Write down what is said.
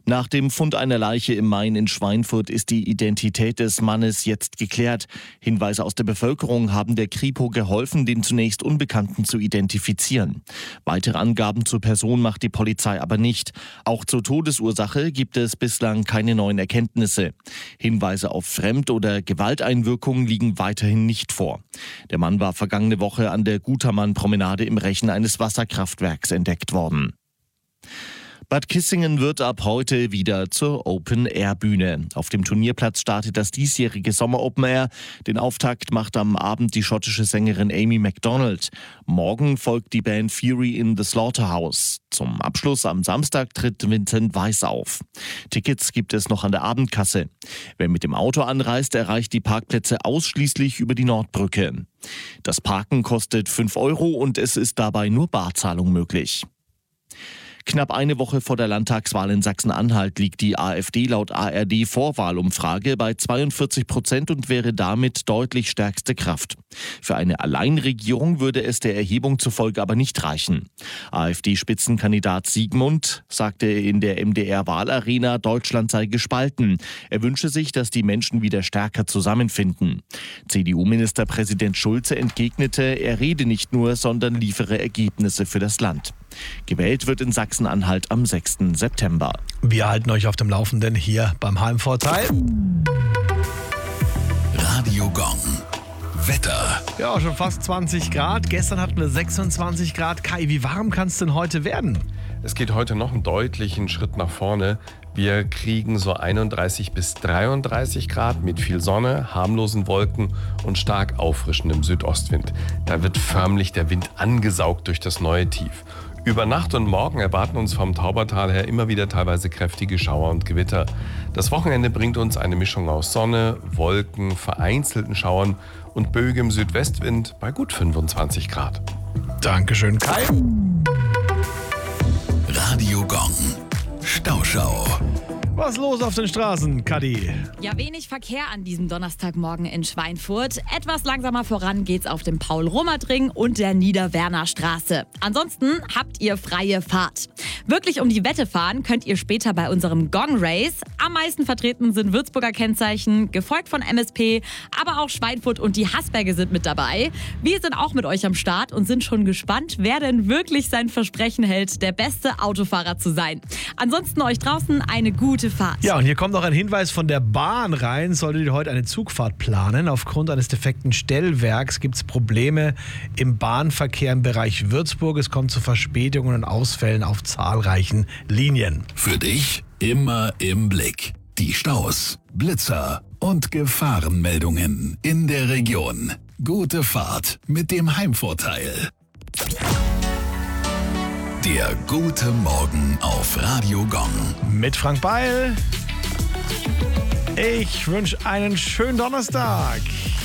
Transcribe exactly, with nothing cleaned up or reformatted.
Nach dem Fund einer Leiche im Main in Schweinfurt ist die Identität des Mannes jetzt geklärt. Hinweise aus der Bevölkerung haben der Kripo geholfen, den zunächst Unbekannten zu identifizieren. Weitere Angaben zur Person macht die Polizei aber nicht. Auch zur Todesursache gibt es bislang keine neuen Erkenntnisse. Hinweise auf Fremd- oder Gewalteinwirkung liegen weiterhin nicht vor. Der Mann war vergangene Woche an der Gutermann-Promenade im Rechen eines Wasserkraftwerks entdeckt worden. Bad Kissingen wird ab heute wieder zur Open-Air-Bühne. Auf dem Turnierplatz startet das diesjährige Sommer-Open Air. Den Auftakt macht am Abend die schottische Sängerin Amy Macdonald. Morgen folgt die Band Fury in the Slaughterhouse. Zum Abschluss am Samstag tritt Vincent Weiss auf. Tickets gibt es noch an der Abendkasse. Wer mit dem Auto anreist, erreicht die Parkplätze ausschließlich über die Nordbrücke. Das Parken kostet fünf Euro und es ist dabei nur Barzahlung möglich. Knapp eine Woche vor der Landtagswahl in Sachsen-Anhalt liegt die AfD laut A R D-Vorwahlumfrage bei zweiundvierzig Prozent und wäre damit deutlich stärkste Kraft. Für eine Alleinregierung würde es der Erhebung zufolge aber nicht reichen. AfD-Spitzenkandidat Siegmund sagte in der M D R-Wahlarena, Deutschland sei gespalten. Er wünsche sich, dass die Menschen wieder stärker zusammenfinden. C D U-Ministerpräsident Schulze entgegnete, er rede nicht nur, sondern liefere Ergebnisse für das Land. Gewählt wird in Sachsen-Anhalt am sechsten September. Wir halten euch auf dem Laufenden hier beim Heimvorteil. Radio Gong. Wetter. Ja, schon fast zwanzig Grad. Gestern hatten wir sechsundzwanzig Grad. Kai, wie warm kann es denn heute werden? Es geht heute noch einen deutlichen Schritt nach vorne. Wir kriegen so einunddreißig bis dreiunddreißig Grad mit viel Sonne, harmlosen Wolken und stark auffrischendem Südostwind. Da wird förmlich der Wind angesaugt durch das neue Tief. Über Nacht und Morgen erwarten uns vom Taubertal her immer wieder teilweise kräftige Schauer und Gewitter. Das Wochenende bringt uns eine Mischung aus Sonne, Wolken, vereinzelten Schauern und böigem Südwestwind bei gut fünfundzwanzig Grad. Dankeschön, Kai. Radio Gong. Stauschau. Was ist los auf den Straßen, Kadi? Ja, wenig Verkehr an diesem Donnerstagmorgen in Schweinfurt. Etwas langsamer voran geht's auf dem Paul-Rummert-Ring und der Niederwerner-Straße. Ansonsten habt ihr freie Fahrt. Wirklich um die Wette fahren könnt ihr später bei unserem Gong-Race. Am meisten vertreten sind Würzburger Kennzeichen, gefolgt von M S P, aber auch Schweinfurt und die Haßberge sind mit dabei. Wir sind auch mit euch am Start und sind schon gespannt, wer denn wirklich sein Versprechen hält, der beste Autofahrer zu sein. Ansonsten euch draußen eine gute Fahrt. Ja, und hier kommt noch ein Hinweis von der Bahn rein. Solltet ihr heute eine Zugfahrt planen, aufgrund eines defekten Stellwerks gibt es Probleme im Bahnverkehr im Bereich Würzburg. Es kommt zu Verspätungen und Ausfällen auf zahlreichen Linien. Für dich immer im Blick. Die Staus, Blitzer und Gefahrenmeldungen in der Region. Gute Fahrt mit dem Heimvorteil. Der gute Morgen auf Radio Gong. Mit Frank Beil. Ich wünsche einen schönen Donnerstag.